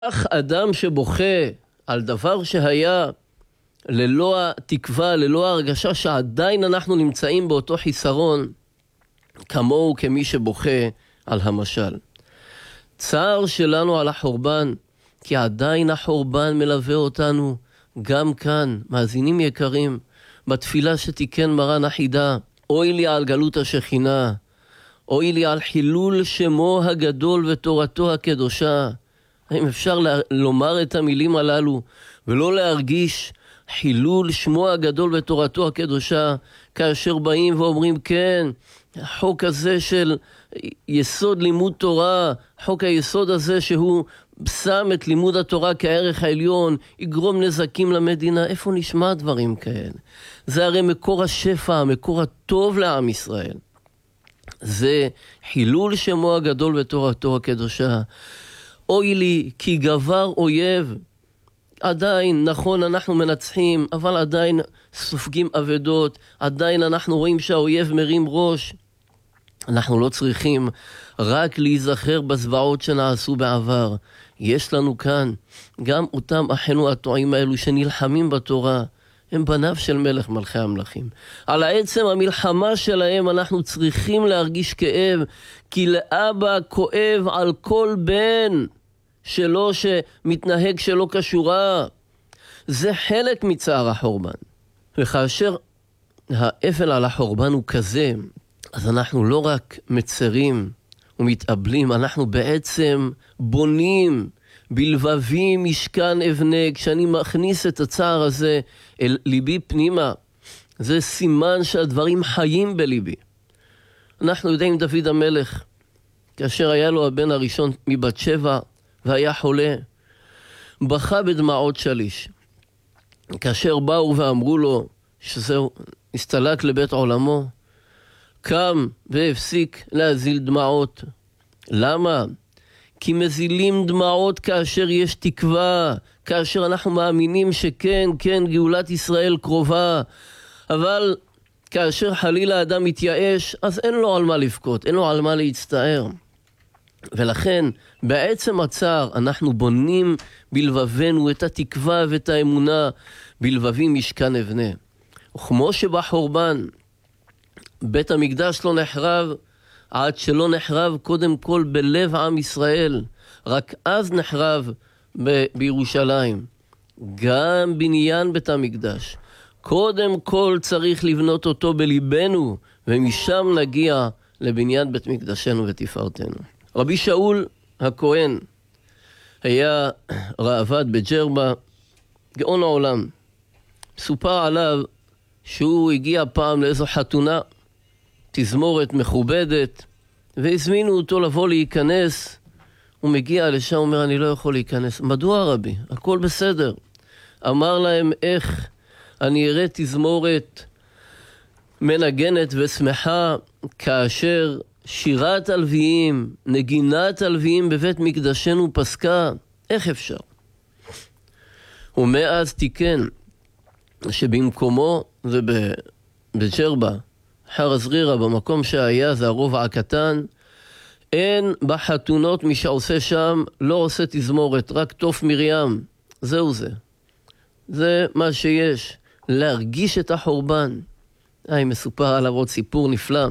אך אדם שבוכה על דבר שהיה ללא התקווה, ללא ההרגשה שעדיין אנחנו נמצאים באותו חיסרון, כמוהו כמי שבוכה על המשל. צער שלנו על החורבן, כי עדיין החורבן מלווה אותנו גם כאן. מאזינים יקרים, בתפילה שתיקן מרן החידה, אוי לי על גלות השכינה, אוי לי על חילול שמו הגדול ותורתו הקדושה. האם אפשר לומר את המילים הללו ולא להרגיש חילול שמו הגדול ותורתו הקדושה, כאשר באים ואומרים כן, החוק הזה של יסוד לימוד תורה, חוק היסוד הזה שהוא שם את לימוד התורה כערך העליון, יגרום נזקים למדינה. איפה נשמע דברים כאלה? זה הרי מקור השפע, מקור הטוב לעם ישראל. זה חילול שמו הגדול ותורתו הקדושה. אוי לי כי גבר אויב. עדיין, נכון, אנחנו מנצחים, אבל עדיין סופגים אבדות, עדיין אנחנו רואים שהאויב מרים ראש. אנחנו לא צריכים רק להיזכר בזוועות שנעשו בעבר. יש לנו כאן גם אותם אחינו הטועים האלו שנלחמים בתורה, הם בניו של מלך מלכי המלכים. על עצם המלחמה שלהם אנחנו צריכים להרגיש כאב, כי לאבא כואב על כל בן שלו שמתנהג שלא קשורה. זה חלק מצער החורבן. וכאשר האפל על החורבן הוא כזה, אז אנחנו לא רק מצרים ומתאבלים, אנחנו בעצם בונים בלבבי משכן אבנה. כשאני מכניס את הצער הזה אל ליבי פנימה, זה סימן שהדברים חיים בליבי. אנחנו יודעים דוד המלך, כאשר היה לו הבן הראשון מבת שבע והיה חולה, בכה בדמעות שליש. כאשר באו ואמרו לו שזהו, הסתלק לבית עולמו, קם והפסיק להזיל דמעות. למה? כי מזילים דמעות כאשר יש תקווה, כאשר אנחנו מאמינים שכן, כן, גאולת ישראל קרובה. אבל כאשר חלילה האדם מתייאש, אז אין לו על מה לבכות, אין לו על מה להצטער. ולכן בעצם הצער אנחנו בונים בלבבנו את התקווה ואת האמונה, בלבבי משכן אבנה. וכמו שבחורבן בית המקדש לא נחרב עד שלא נחרב קודם כל בלב עם ישראל, רק אז נחרב בירושלים. גם בניין בית המקדש קודם כל צריך לבנות אותו בליבנו, ומשם נגיע לבניין בית מקדשנו ותפארתנו. רבי שאול הכהן היה ראב"ד בג'רבה, גאון העולם. סופר עליו שהוא הגיע פעם לאיזו חתונה, תזמורת מכובדת, והזמינו אותו לבוא להיכנס. הוא מגיע לשם, הוא אומר, אני לא יכול להיכנס. מדוע רבי? הכל בסדר. אמר להם, איך אני אראה תזמורת מנגנת ושמחה כאשר שירת הלוויים, נגינת הלוויים בבית מקדשנו פסקה? איך אפשר? ומאז תיקן שבמקומו זה בג'רבה, חר הזרירה, במקום שהיה זה הרובע הקטן, אין בחתונות מי שעושה שם, לא עושה תזמורת, רק תוף מרים. זהו זה. זה מה שיש. להרגיש את החורבן. מסופר עליו עוד סיפור נפלא.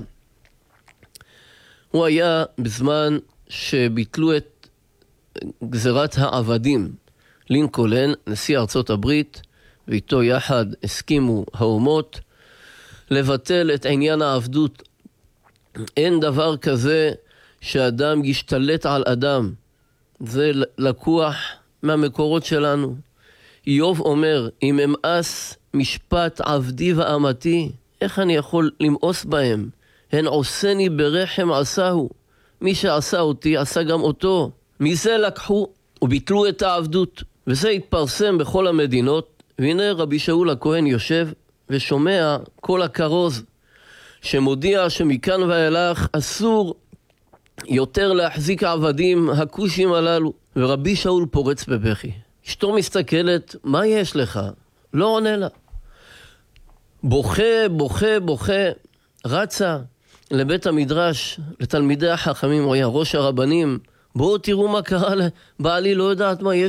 הוא היה בזמן שביטלו את גזירת העבדים. לינקולן, נשיא ארצות הברית, ואיתו יחד הסכימו האומות לבטל את עניין העבדות. אין דבר כזה שאדם ישתלט על אדם. זה לקוח מהמקורות שלנו. איוב אומר, אם אמאס משפט עבדי ואמתי, איך אני יכול למאוס בהם? הן עושני ברחם עשהו. מי שעשה אותי עשה גם אותו. מזה לקחו וביטלו את העבדות, וזה התפרסם בכל המדינות. והנה רבי שאול הכהן יושב ושומע כל הכרוז שמודיע שמכאן ואילך אסור יותר להחזיק העבדים הכושים הללו. ורבי שאול פורץ בבכי. אשתו מסתכלת, מה יש לך? לא עונה לה. בוכה, בוכה, בוכה. רצה לבית המדרש, לתלמידי החכמים, הוא היה ראש הרבנים, בואו תראו מה קרה לבעלי, לא יודעת מה,